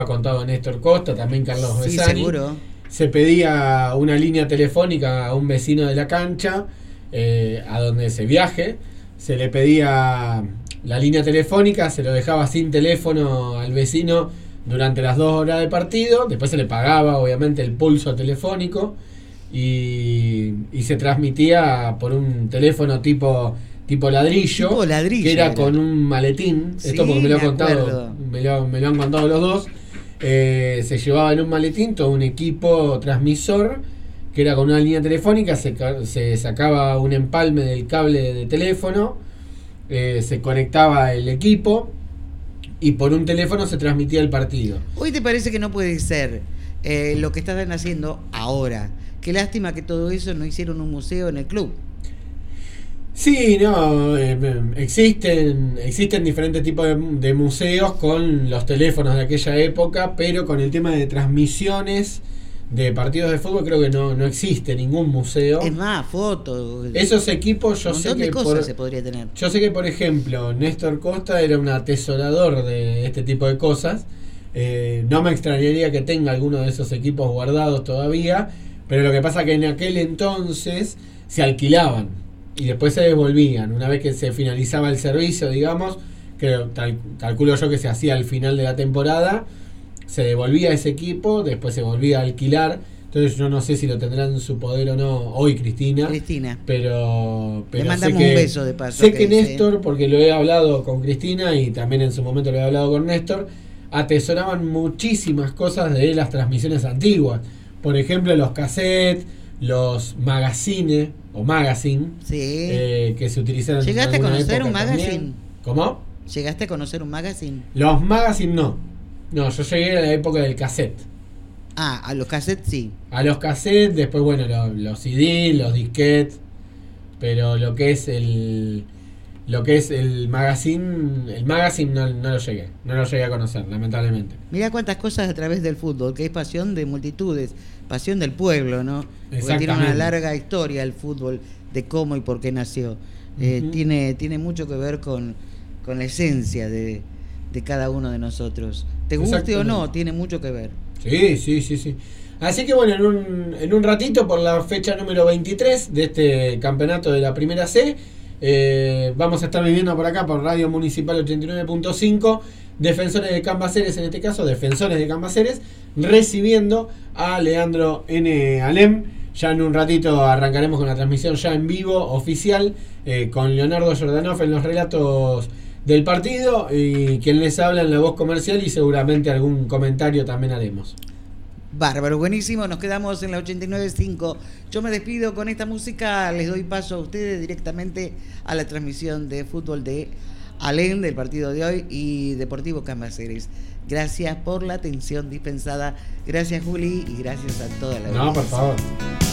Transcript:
ha contado Néstor Costa, también Carlos Sí, Besani. seguro. Se pedía una línea telefónica a un vecino de la cancha, a donde se viaje. Se le pedía la línea telefónica, se lo dejaba sin teléfono al vecino durante las 2 horas de partido. Después se le pagaba, obviamente, el pulso telefónico. Y se transmitía por un teléfono tipo ladrillo, Tipo ladrillo que era era. con un maletín. Sí, Esto porque me lo han me contado, acuerdo. me lo han contado los dos. Se llevaba en un maletín todo un equipo transmisor que era con una línea telefónica. Se sacaba un empalme del cable de teléfono, se conectaba el equipo y por un teléfono se transmitía el partido. ¿Hoy te parece que no puede ser lo que están haciendo ahora? Qué lástima que todo eso no hicieron un museo en el club. Sí, no, existen diferentes tipos de museos con los teléfonos de aquella época, pero con el tema de transmisiones de partidos de fútbol creo que no existe ningún museo. Es más, fotos. Esos equipos yo un sé montón que de cosas se podría tener. yo sé que por ejemplo Néstor Costa era un atesorador de este tipo de cosas. No me extrañaría que tenga alguno de esos equipos guardados todavía, pero lo que pasa es que en aquel entonces se alquilaban y después se devolvían. Una vez que se finalizaba el servicio, digamos, que calculo yo que se hacía al final de la temporada, se devolvía ese equipo, después se volvía a alquilar. Entonces yo no sé si lo tendrán en su poder o no hoy Cristina. Pero le mandamos sé que, un beso de paso. Sé que Néstor, porque lo he hablado con Cristina y también en su momento lo he hablado con Néstor, atesoraban muchísimas cosas de las transmisiones antiguas. Por ejemplo, los cassettes, los magazines o magazine, Sí. Que se utilizaron. ¿Llegaste a conocer un magazine? También. ¿Cómo? ¿Llegaste a conocer un magazine? Los magazine no. No, yo llegué a la época del cassette. Ah, a los cassettes sí. A los cassettes, después bueno, los CD, los disquetes, pero lo que es el magazine no lo llegué a conocer, lamentablemente. Mirá cuántas cosas a través del fútbol, que es pasión de multitudes, pasión del pueblo, ¿no? Porque tiene una larga historia el fútbol de cómo y por qué nació. Tiene mucho que ver con la esencia de cada uno de nosotros. Te guste o no, tiene mucho que ver. Sí. Así que bueno, en un ratito, por la fecha número 23 de este campeonato de la Primera C, vamos a estar viviendo por acá, por Radio Municipal 89.5, Defensores de Cambaceres, en este caso, Defensores de Cambaceres, recibiendo a Leandro N. Alem. Ya en un ratito arrancaremos con la transmisión ya en vivo, oficial, con Leonardo Jordanov en los relatos del partido y quien les habla en la voz comercial, y seguramente algún comentario también haremos. Bárbaro, buenísimo, nos quedamos en la 89.5. Yo me despido con esta música, les doy paso a ustedes directamente a la transmisión de fútbol de Alem, del partido de hoy, y Deportivo Cambaceres. Gracias por la atención dispensada, gracias Juli y gracias a toda la audiencia. No, por favor.